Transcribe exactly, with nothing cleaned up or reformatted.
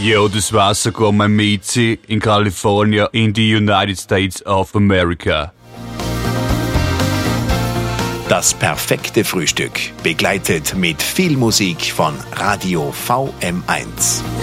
Ja, das war sogar mein Miezi in Kalifornien in die United States of America. Das perfekte Frühstück, begleitet mit viel Musik von Radio V M eins.